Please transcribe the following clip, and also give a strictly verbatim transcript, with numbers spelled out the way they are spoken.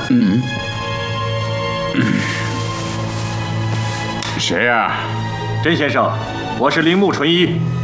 嗯，谁呀？ 甄先生，我是铃木纯一。